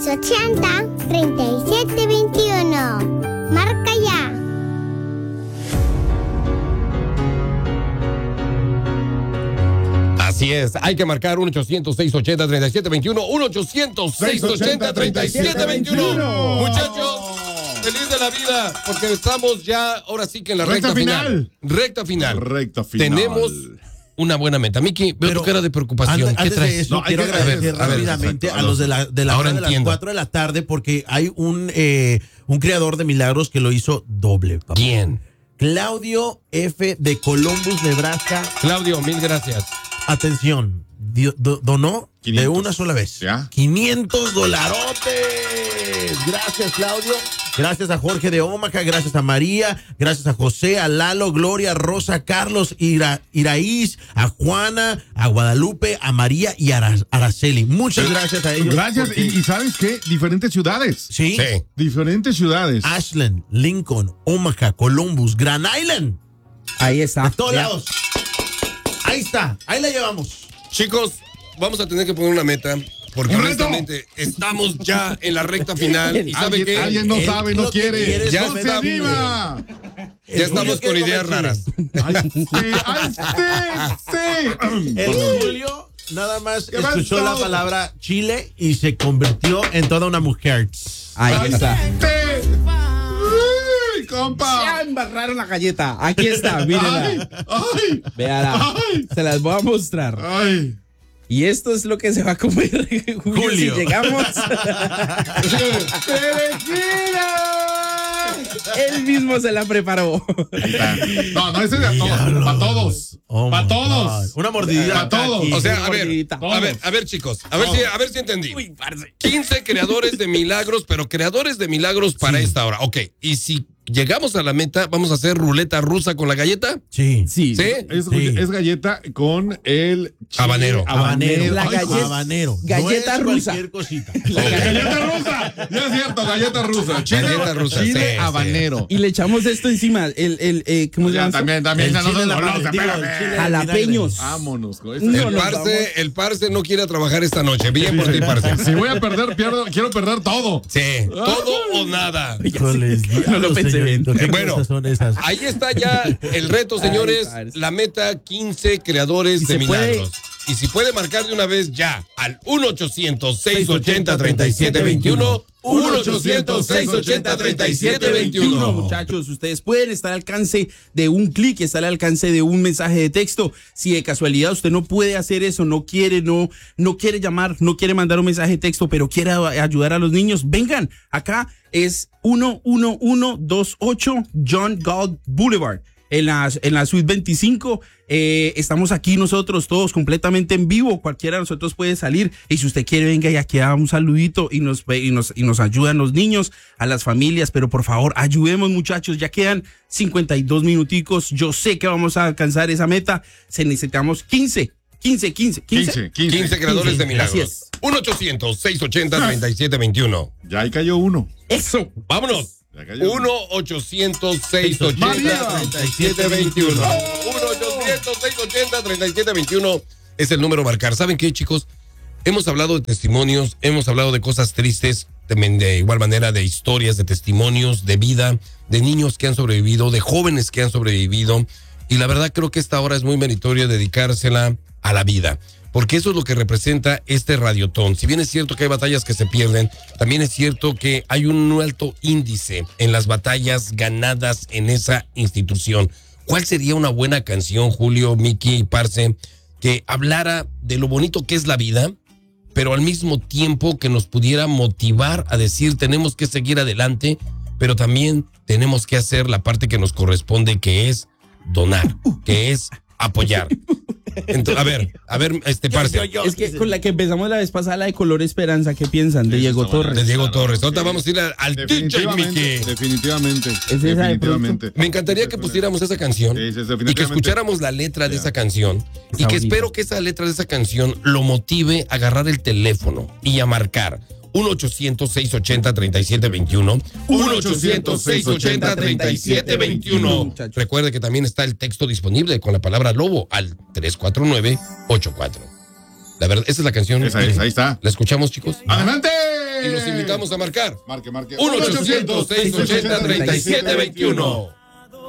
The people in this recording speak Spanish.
1-800-680-3721. Marca ya. Así es, hay que marcar 1-800-680-3721, 1-800-680-3721. Muchachos, feliz de la vida, porque estamos ya, ahora sí que en la recta final. Recta final. Tenemos una buena meta. Miki, veo tu cara de preocupación. ¿Qué traes? De eso, quiero agradecer rápidamente a los de la hora de las 4 de la tarde, porque hay un creador de milagros que lo hizo doble. Papá. ¿Quién? Claudio F. de Columbus, Nebraska. Claudio, mil gracias. Atención, donó 500. De una sola vez. ¿Ya? $500. Gracias, Claudio. Gracias a Jorge de Omaha, gracias a María, gracias a José, a Lalo, Gloria, Rosa, Carlos, Iraíz, a Juana, a Guadalupe, a María y a Araceli. Muchas gracias a ellos. Gracias. Porque... ¿Y sabes qué? Diferentes ciudades. ¿Sí? Sí. Diferentes ciudades. Ashland, Lincoln, Omaha, Columbus, Grand Island. Ahí está. A todos lados. Ahí está. Ahí la llevamos. Chicos, vamos a tener que poner una meta. Porque honestamente estamos ya en la recta final. ¿Y sabe qué? Alguien no sabe, no quiere. Ya ¡No se está. anima! Ya estamos con ideas raras. ¡Ay, sí! El Julio nada más escuchó la palabra Chile y se convirtió en toda una mujer. Ahí está. ¡Uy, compa! Ya embarraron la galleta. Aquí está, mírenla. ¡Ay! Véala. Se las voy a mostrar. ¡Ay! Y esto es lo que se va a comer Julio. Si llegamos. Él mismo se la preparó. No, ese es de todos. Para todos. Para todos. Una mordidita. Para todos. O sea, a ver, chicos. A ver si entendí. 15 creadores de milagros, pero creadores de milagros para esta hora. Ok, y si llegamos a la meta, ¿vamos a hacer ruleta rusa con la galleta? Sí. ¿Sí? Es galleta con el habanero. La galleta, habanero. Galleta no rusa. Cosita. Galleta rusa. Ya es cierto, galleta rusa. Galleta rusa. Chile Sí, habanero. Y le echamos esto encima. ¿Cómo se llama? También. El No chile nos Jalapeños. vámonos. El parce no quiere trabajar esta noche. Bien por ti, parce. Si voy a perder, quiero perder todo. Sí, todo o nada. No lo pensé bien. Bueno, son esas? ahí está ya el reto, señores. La meta, 15 creadores de milagros. Y si puede marcar de una vez ya al 1-800-680-3721. 1-800-680-3721. Muchachos, ustedes pueden estar al alcance de un clic, estar al alcance de un mensaje de texto. Si de casualidad usted no puede hacer eso, no quiere llamar, no quiere mandar un mensaje de texto, pero quiere ayudar a los niños, vengan. Acá es 11128 John Galt Boulevard. En la suite 25, estamos aquí nosotros todos completamente en vivo. Cualquiera de nosotros puede salir. Y si usted quiere, venga y aquí da un saludito y nos ayudan los niños, a las familias. Pero por favor, ayudemos, muchachos. Ya quedan 52 minuticos. Yo sé que vamos a alcanzar esa meta. Necesitamos 15 creadores de milagros. Así es. 1-800-680-3721. Ya ahí cayó uno. Eso. Vámonos. 1-800-680-3721. 1-800-680-3721 es el número a marcar. ¿Saben qué, chicos? Hemos hablado de testimonios, hemos hablado de cosas tristes, también de igual manera de historias, de testimonios, de vida, de niños que han sobrevivido, de jóvenes que han sobrevivido. Y la verdad creo que esta hora es muy meritoria dedicársela a la vida. Porque eso es lo que representa este radiotón. Si bien es cierto que hay batallas que se pierden, también es cierto que hay un alto índice en las batallas ganadas en esa institución. ¿Cuál sería una buena canción, Julio, Miki y Parce, que hablara de lo bonito que es la vida, pero al mismo tiempo que nos pudiera motivar a decir tenemos que seguir adelante, pero también tenemos que hacer la parte que nos corresponde, que es donar, que es apoyar? Entonces, a ver, Parce. Es que con la que empezamos la vez pasada, la de Color Esperanza, ¿qué piensan? De Diego Torres. De Diego Torres. Ahora vamos a ir al DJ Mickey. Definitivamente. Me encantaría que pusiéramos esa canción y que escucháramos la letra de esa canción y que espero que esa letra de esa canción lo motive a agarrar el teléfono y a marcar 1-800-680-3721. 1-800-680-3721. Recuerde que también está el texto disponible con la palabra lobo al 34984. La verdad, esa es la canción. Esa es, ahí está. ¿La escuchamos, chicos? ¡Adelante! Y los invitamos a marcar. Marque. 1-800-680-3721.